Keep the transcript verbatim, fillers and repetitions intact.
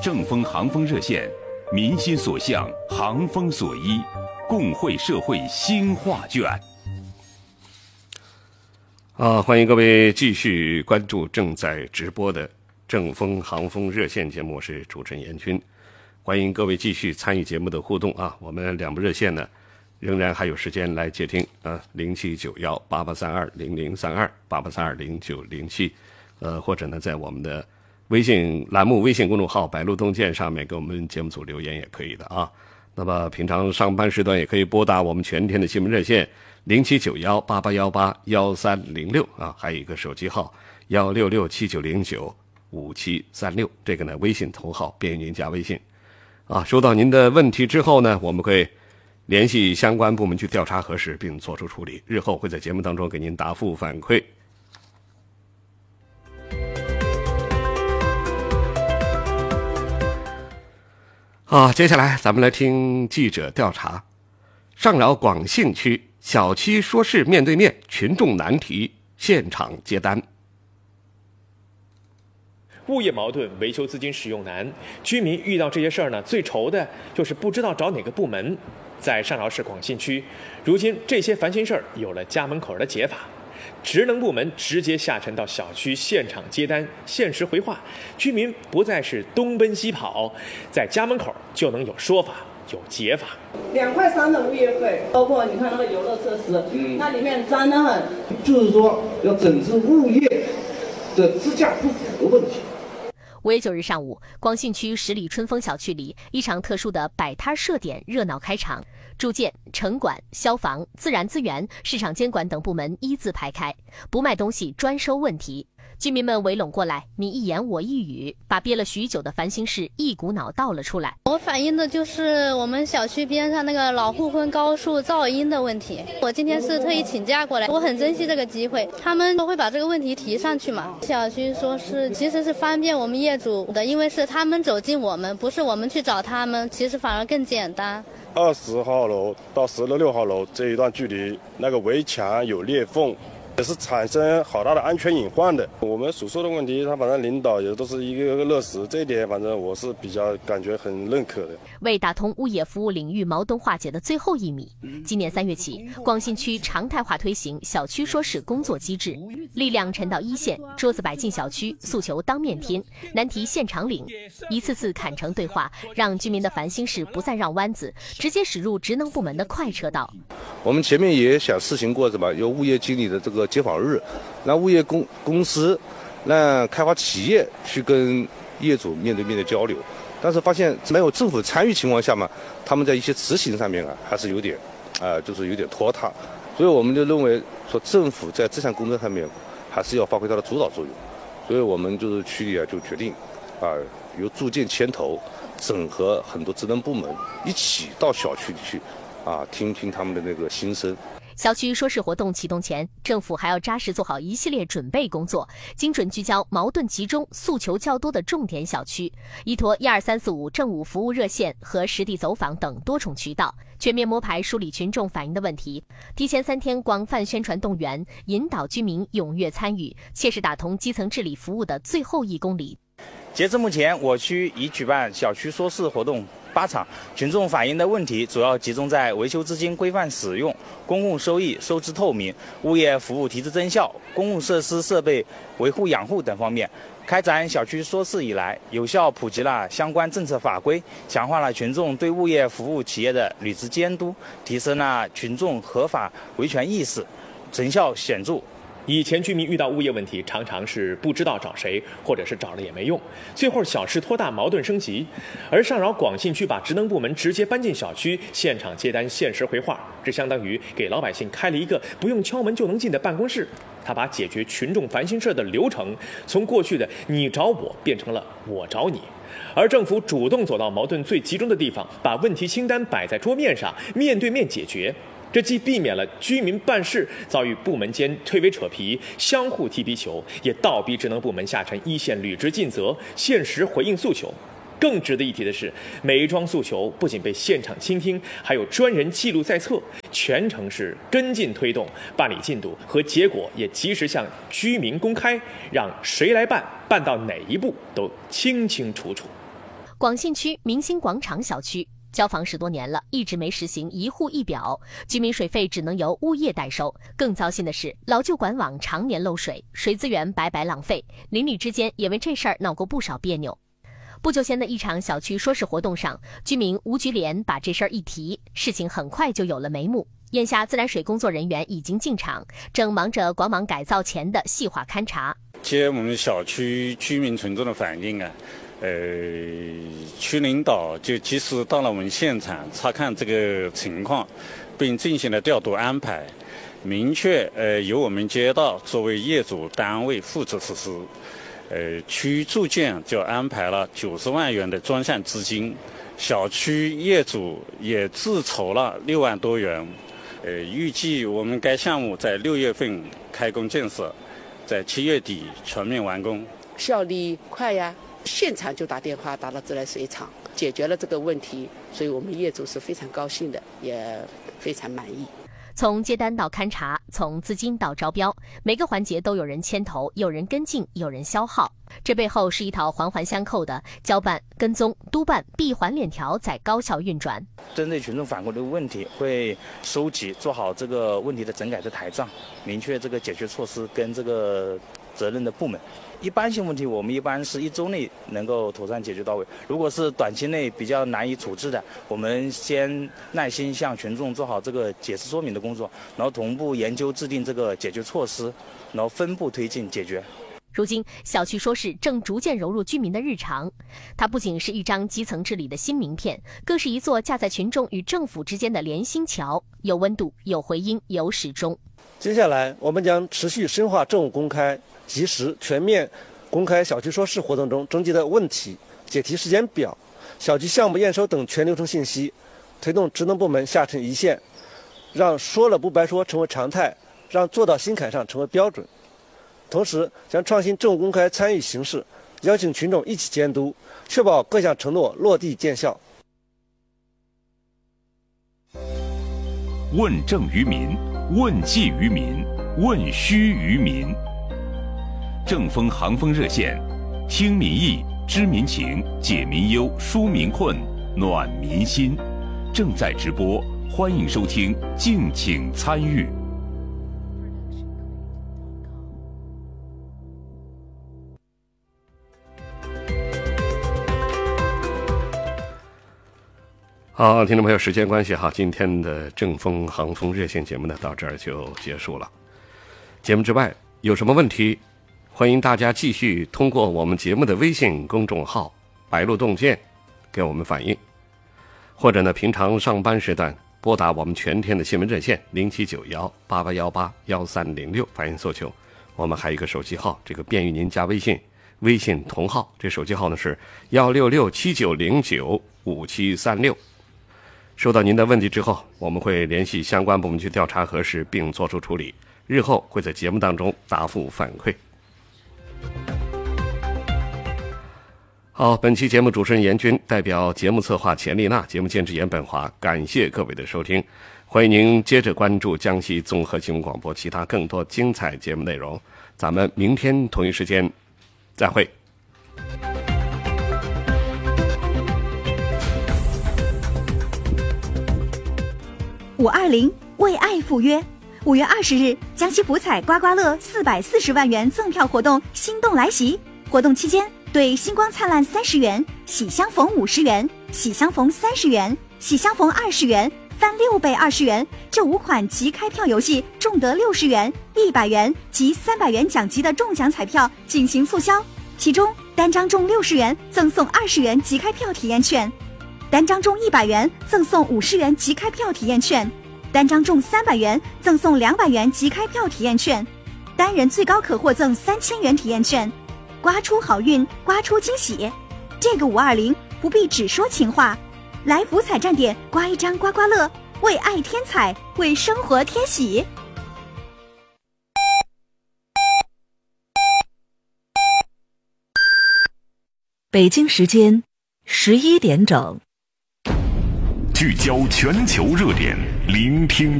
正风航风热线，民心所向，航风所依，共绘社会新画卷。 啊，欢迎各位继续关注正在直播的正风航风热线节目，我是主持人严军。欢迎各位继续参与节目的互动啊！我们两部热线呢，仍然还有时间来接听啊，零七九幺八八三二零零三二八八三二零九零七，呃，或者呢，在我们的微信栏目、微信公众号“白鹿洞见”上面给我们节目组留言也可以的啊。那么平常上班时段也可以拨打我们全天的新闻热线零七九幺八八幺八幺三零六啊，还有一个手机号幺六六七九零九五七三六，这个呢微信头号便于您加微信啊。收到您的问题之后呢，我们会联系相关部门去调查核实并作出处理，日后会在节目当中给您答复反馈。啊，接下来咱们来听记者调查。上饶广信区小区说事面对面，群众难题，现场接单。 物业矛盾，维修资金使用难，居民遇到这些事儿呢，最愁的就是不知道找哪个部门。在上饶市广信区，如今这些烦心事儿有了家门口的解法。职能部门直接下沉到小区现场接单，限时回话，居民不再是东奔西跑，在家门口就能有说法，有解法。 两块三的物业费，包括你看那个游乐设施，嗯，那里面脏得很。 就是说要整治物业的支架不符的问题。 五月九日上午，广信区十里春风小区里，一场特殊的摆摊设点热闹开场。住建、城管、消防、自然资源、市场监管等部门一字排开，不卖东西专收问题。居民们围拢过来，你一言我一语，把憋了许久的烦心事一股脑倒了出来。 我反映的就是我们小区边上那个老户村高速噪音的问题。我今天是特意请假过来，我很珍惜这个机会，他们都会把这个问题提上去嘛。小区说是其实是方便我们业主的，因为是他们走进我们，不是我们去找他们，其实反而更简单。 二十号楼到十六号楼这一段距离，那个围墙有裂缝，也是产生好大的安全隐患的。我们所说的问题，他反正领导也都是一个个落实，这一点反正我是比较感觉很认可的。 为打通物业服务领域矛盾化解的最后一米，今年三月起，广信区常态化推行小区说事工作机制，力量沉到一线，桌子摆进小区，诉求当面听，难题现场领，一次次坦诚对话，让居民的烦心事不再绕弯子，直接驶入职能部门的快车道。 我们前面也想试行过什么，有物业经理的这个接访日，让物业公公司、让开发企业去跟业主面对面的交流，但是发现没有政府参与情况下嘛，他们在一些执行上面啊，还是有点，啊、呃，就是有点拖沓，所以我们就认为说政府在这项工作上面还是要发挥它的主导作用，所以我们就是区里啊就决定，啊、呃，由住建牵头，整合很多职能部门一起到小区里去。啊，听听他们的那个心声。 小区说事活动启动前，政府还要扎实做好一系列准备工作，精准聚焦矛盾集中、诉求较多的重点小区，依托一二三四五政务服务热线和实地走访等多种渠道，全面摸排梳理群众反映的问题，提前三天广泛宣传动员，引导居民踊跃参与，切实打通基层治理服务的最后一公里。 截至目前，我区已举办小区说事活动八场，群众反映的问题主要集中在维修资金规范使用、公共收益收支透明、物业服务提质增效、公共设施设备维护养护等方面。开展小区说事以来，有效普及了相关政策法规，强化了群众对物业服务企业的履职监督，提升了群众合法维权意识，成效显著。 以前居民遇到物业问题，常常是不知道找谁，或者是找了也没用，最后小事拖大，矛盾升级。而上饶广信区把职能部门直接搬进小区，现场接单，限时回话，这相当于给老百姓开了一个不用敲门就能进的办公室。他把解决群众烦心事的流程，从过去的你找我变成了我找你。而政府主动走到矛盾最集中的地方，把问题清单摆在桌面上，面对面解决。这既避免了居民办事遭遇部门间推诿扯皮、相互踢皮球，也倒逼职能部门下沉一线履职尽责、限时回应诉求。更值得一提的是，每一桩诉求不仅被现场倾听，还有专人记录在册，全程是跟进推动，办理进度和结果也及时向居民公开，让谁来办、办到哪一步都清清楚楚。 广信区明星广场小区交房十多年了，一直没实行一户一表，居民水费只能由物业代收。更糟心的是，老旧管网常年漏水，水资源白白浪费，邻里之间也为这事儿闹过不少别扭。不久前的一场小区说事活动上，居民吴菊莲把这事儿一提，事情很快就有了眉目。眼下自来水工作人员已经进场，正忙着广网改造前的细化勘查。 接我们小区居民群众的反映啊，呃，区领导就及时到了我们现场查看这个情况，并进行了调度安排，明确呃由我们街道作为业主单位负责实施。呃，区住建就安排了九十万元的专项资金，小区业主也自筹了六万多元。呃，预计我们该项目在六月份开工建设，在七月底全面完工， 效率快呀！现场就打电话打到自来水厂，解决了这个问题，所以我们业主是非常高兴的，也非常满意。 从接单到勘查，从资金到招标，每个环节都有人牵头，有人跟进，有人消耗。这背后是一套环环相扣的交办、跟踪、督办闭环链条在高效运转。 针对群众反馈的问题，会收集做好这个问题的整改的台账，明确这个解决措施跟这个责任的部门。一般性问题，我们一般是一周内能够妥善解决到位。如果是短期内比较难以处置的，我们先耐心向群众做好这个解释说明的工作，然后同步研究制定这个解决措施，然后分步推进解决。 如今，小区说事正逐渐融入居民的日常。它不仅是一张基层治理的新名片，更是一座架在群众与政府之间的连心桥，有温度，有回音，有始终。 接下来，我们将持续深化政务公开，及时全面公开小区说事活动中征集的问题、解题时间表、小区项目验收等全流程信息，推动职能部门下沉一线，让说了不白说成为常态，让做到心坎上成为标准。同时，将创新政务公开参与形式，邀请群众一起监督，确保各项承诺落地见效。 问政于民，问计于民，问需于民。正风航风热线，听民意，知民情，解民忧，纾民困，暖民心，正在直播，欢迎收听，敬请参与。 好，听众朋友，时间关系哈，今天的正风航风热线节目呢到这儿就结束了。节目之外有什么问题，欢迎大家继续通过我们节目的微信公众号白鹿洞见给我们反映，或者呢平常上班时段拨打我们全天的新闻热线零七九幺八八幺八幺三零六反映诉求。我们还有一个手机号，这个便于您加微信，微信同号，这手机号呢是幺六六七九零九五七三六。收到您的问题之后，我们会联系相关部门去调查核实并作出处理，日后会在节目当中答复反馈。好，本期节目主持人严军代表节目策划钱丽娜，节目监制严本华，感谢各位的收听。欢迎您接着关注江西综合新闻广播其他更多精彩节目内容，咱们明天同一时间再会。 五二零为爱赴约，五月二十日，江西福彩刮刮乐四百四十万元赠票活动心动来袭。活动期间，对星光灿烂三十元、喜相逢五十元、喜相逢三十元、喜相逢二十元、翻六倍二十元这五款即开票游戏中得六十元、一百元及三百元奖级的中奖彩票进行促销。其中，单张中六十元赠送二十元即开票体验券。单张中一百元赠送五十元即开票体验券，单张中三百元赠送两百元即开票体验券，单人最高可获赠三千元体验券。刮出好运，刮出惊喜。这个五二零不必只说情话，来福彩站点刮一张刮刮乐，为爱添彩，为生活添喜。 北京时间十一点整。 聚焦全球热点，聆听